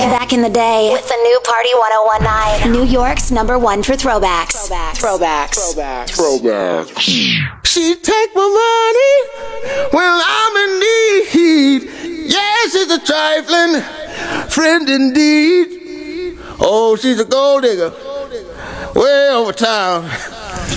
Back in the day, with the new Party 1019, New York's #1 for throwbacks. She take my money when I'm in need. Yes, she's a trifling friend indeed. Oh, she's a gold digger way over town.